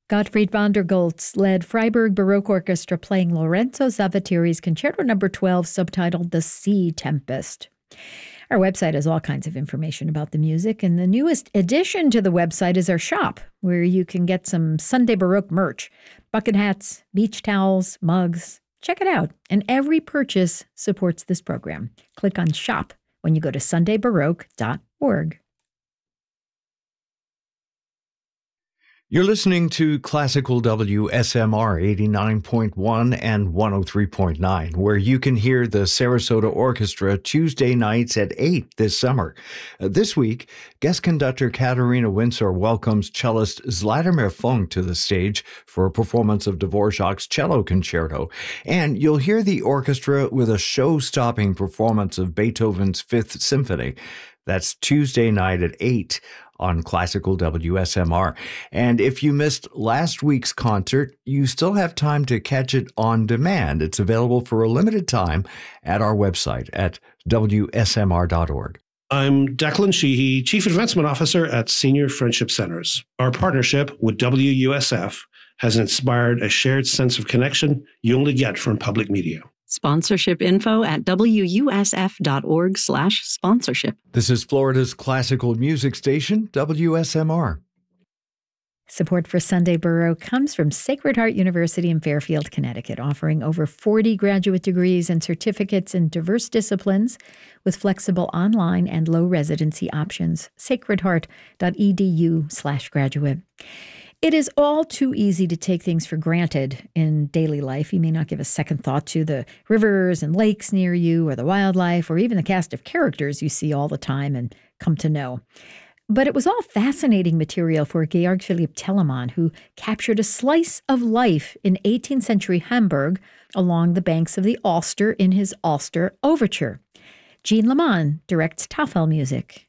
Gottfried von der Goltz led Freiburg Baroque Orchestra playing Lorenzo Zavattieri's Concerto No. 12, subtitled The Sea Tempest. Our website has all kinds of information about the music, and the newest addition to the website is our shop, where you can get some Sunday Baroque merch, bucket hats, beach towels, mugs. Check it out, and every purchase supports this program. Click on Shop when you go to sundaybaroque.org. You're listening to Classical WSMR 89.1 and 103.9, where you can hear the Sarasota Orchestra Tuesday nights at 8 this summer. This week, guest conductor Katharina Winsor welcomes cellist Zlatomir Funk to the stage for a performance of Dvorak's Cello Concerto, and you'll hear the orchestra with a show-stopping performance of Beethoven's Fifth Symphony. That's Tuesday night at 8 on Classical WSMR. And if you missed last week's concert, you still have time to catch it on demand. It's available for a limited time at our website at WSMR.org. I'm Declan Sheehy, Chief Advancement Officer at Senior Friendship Centers. Our partnership with WUSF has inspired a shared sense of connection you only get from public media. Sponsorship info at wusf.org/sponsorship. This is Florida's classical music station, WSMR. Support for Sunday Baroque comes from Sacred Heart University in Fairfield, Connecticut, offering over 40 graduate degrees and certificates in diverse disciplines with flexible online and low residency options. sacredheart.edu/graduate. It is all too easy to take things for granted in daily life. You may not give a second thought to the rivers and lakes near you, or the wildlife, or even the cast of characters you see all the time and come to know. But it was all fascinating material for Georg Philipp Telemann, who captured a slice of life in 18th century Hamburg along the banks of the Alster in his Alster Overture. Jean Leman directs Tafel music.